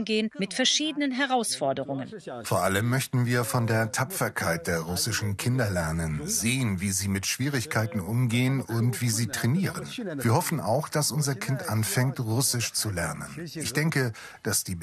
umgehen mit verschiedenen Herausforderungen. Vor allem möchten wir von der Tapferkeit der russischen Kinder lernen, sehen, wie sie mit Schwierigkeiten umgehen und wie sie trainieren. Wir hoffen auch, dass unser Kind anfängt, Russisch zu lernen. Ich denke, dass die